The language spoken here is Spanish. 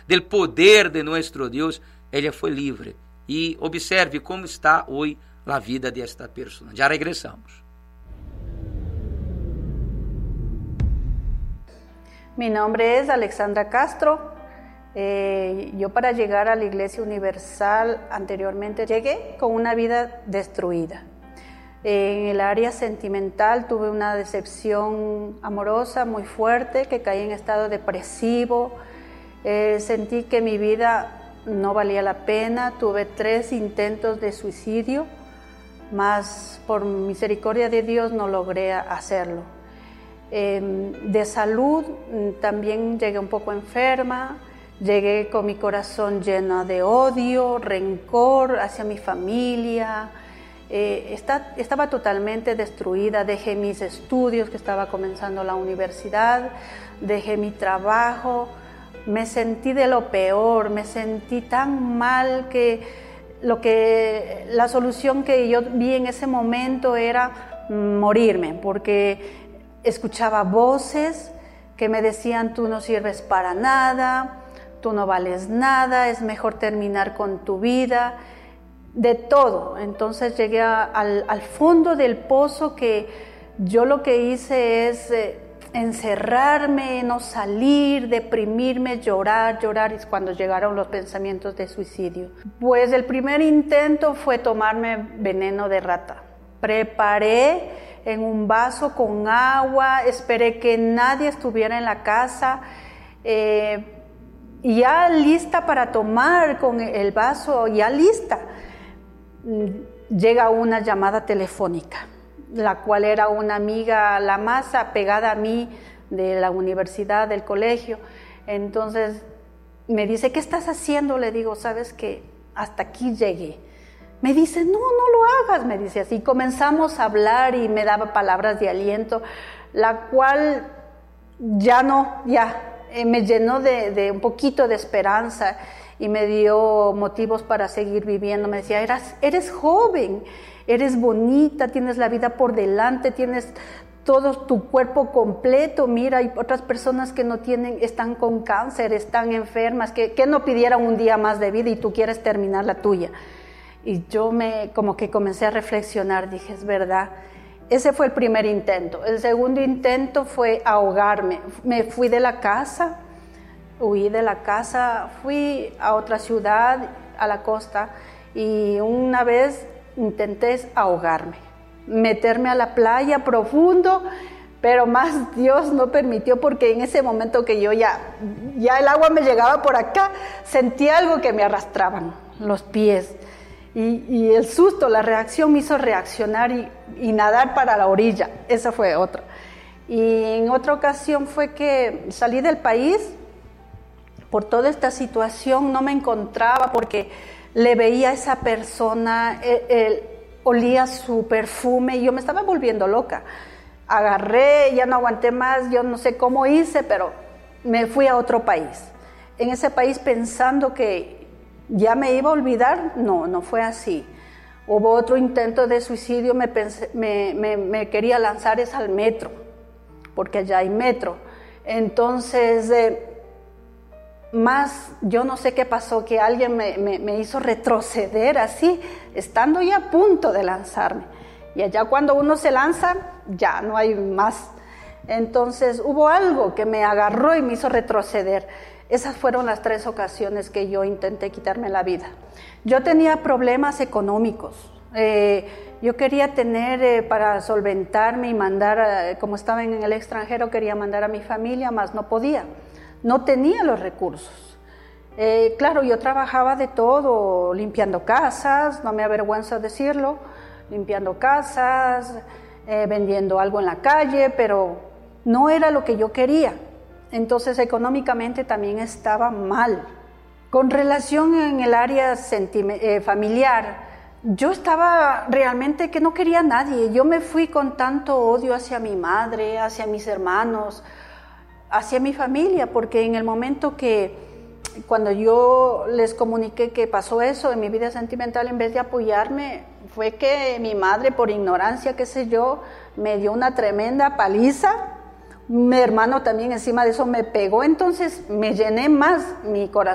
del poder de nuestro Dios, ella fue libre. Y observe cómo está hoy la vida de esta persona. Ya regresamos. Mi nombre es Alexandra Castro. Yo para llegar a la Iglesia Universal anteriormente llegué con una vida destruida. En el área sentimental tuve una decepción amorosa muy fuerte, que caí en estado depresivo. Sentí que mi vida no valía la pena. Tuve 3 intentos de suicidio, mas por misericordia de Dios no logré hacerlo. De salud también llegué un poco enferma. Llegué con mi corazón lleno de odio, rencor hacia mi familia. Estaba totalmente destruida. Dejé mis estudios, que estaba comenzando la universidad, dejé mi trabajo. Me sentí de lo peor, me sentí tan mal que la solución que yo vi en ese momento era morirme, porque escuchaba voces que me decían: tú no sirves para nada, tú no vales nada, es mejor terminar con tu vida, de todo. Entonces llegué al fondo del pozo, que yo lo que hice es encerrarme, no salir, deprimirme, llorar, y cuando llegaron los pensamientos de suicidio. Pues el primer intento fue tomarme veneno de rata. Preparé en un vaso con agua, esperé que nadie estuviera en la casa, ya lista para tomar con el vaso, ya lista. Llega una llamada telefónica, la cual era una amiga, la más apegada a mí, de la universidad, del colegio. Entonces me dice: ¿qué estás haciendo? Le digo: sabes que hasta aquí llegué. Me dice: no lo hagas, me dice así. Comenzamos a hablar y me daba palabras de aliento, la cual me llenó de un poquito de esperanza y me dio motivos para seguir viviendo. Me decía: eres joven, eres bonita, tienes la vida por delante, tienes todo tu cuerpo completo. Mira, hay otras personas que no tienen, están con cáncer, están enfermas, que no pidieran un día más de vida y tú quieres terminar la tuya. Y yo como que comencé a reflexionar, dije: es verdad. Ese fue el primer intento. El segundo intento fue ahogarme. Me fui de la casa, huí de la casa, fui a otra ciudad, a la costa, y una vez intenté ahogarme, meterme a la playa profundo, pero más Dios no permitió, porque en ese momento que yo ya el agua me llegaba por acá, sentí algo que me arrastraban los pies. Y el susto, la reacción me hizo reaccionar y nadar para la orilla. Esa fue otra. Y en otra ocasión fue que salí del país. Por toda esta situación no me encontraba, porque le veía a esa persona, él olía su perfume y yo me estaba volviendo loca. Agarré, ya no aguanté más, yo no sé cómo hice, pero me fui a otro país. En ese país, pensando que ya me iba a olvidar, no fue así. Hubo otro intento de suicidio, me quería lanzar al metro, porque allá hay metro. Entonces, más yo no sé qué pasó, que alguien me hizo retroceder así, estando ya a punto de lanzarme. Y allá cuando uno se lanza, ya no hay más. Entonces hubo algo que me agarró y me hizo retroceder. Esas fueron las 3 ocasiones que yo intenté quitarme la vida. Yo tenía problemas económicos. Yo quería tener para solventarme y mandar, como estaba en el extranjero, quería mandar a mi familia, mas no podía. No tenía los recursos. Claro, yo trabajaba de todo, limpiando casas, no me avergüenza decirlo, limpiando casas, vendiendo algo en la calle, pero no era lo que yo quería. Entonces, económicamente también estaba mal. Con relación en el área familiar, yo estaba realmente que no quería a nadie. Yo me fui con tanto odio hacia mi madre, hacia mis hermanos, hacia mi familia, porque en el momento cuando yo les comuniqué que pasó eso en mi vida sentimental, en vez de apoyarme, fue que mi madre, por ignorancia, qué sé yo, me dio una tremenda paliza. Mi hermano también encima de eso me pegó, entonces me llené más mi corazón